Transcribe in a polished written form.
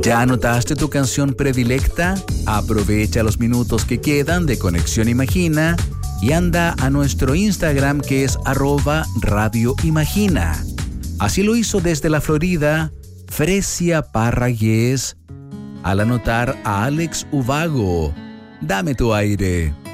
¿Ya anotaste tu canción predilecta? Aprovecha los minutos que quedan de Conexión Imagina y anda a nuestro Instagram que es @radioimagina. Así lo hizo desde la Florida Fresia Parragués al anotar a Alex Uvago. Dame tu aire.